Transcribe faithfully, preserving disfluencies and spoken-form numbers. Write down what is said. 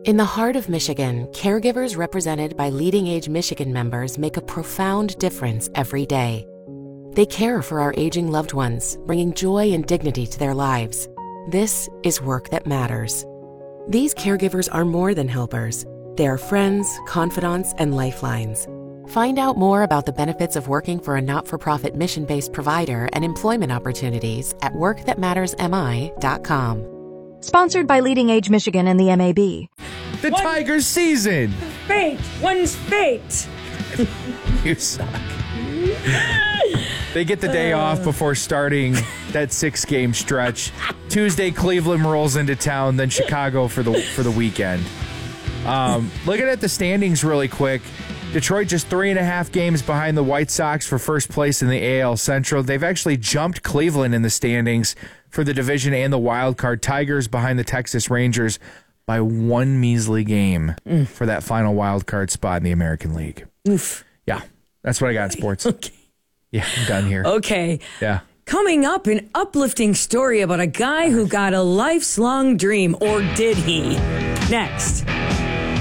In the heart of Michigan, caregivers represented by Leading Age Michigan members make a profound difference every day. They care for our aging loved ones, bringing joy and dignity to their lives. This is work that matters. These caregivers are more than helpers. They are friends, confidants, and lifelines. Find out more about the benefits of working for a not-for-profit mission-based provider and employment opportunities at work that matters m i dot com. Sponsored by Leading Age Michigan and the M A B. The One- Tigers season. Fate. One's fate. You suck. They get the day off before starting that six-game stretch. Tuesday, Cleveland rolls into town, then Chicago for the for the weekend. Um, looking at the standings really quick, Detroit just three and a half games behind the White Sox for first place in the A L Central. They've actually jumped Cleveland in the standings for the division and the wild card. Tigers behind the Texas Rangers by one measly game mm. for that final wild card spot in the American League. Oof. Yeah, that's what I got in sports. Okay. Yeah, I'm done here. Okay. Yeah. Coming up, an uplifting story about a guy who got a life's long dream, or did he? Next.